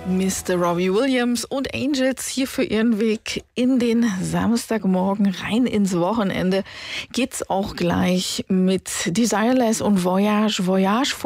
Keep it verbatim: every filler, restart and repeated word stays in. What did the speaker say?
Mister Robbie Williams und Angels hier für ihren Weg in den Samstagmorgen rein ins Wochenende. Geht's auch gleich mit Desireless und Voyage Voyage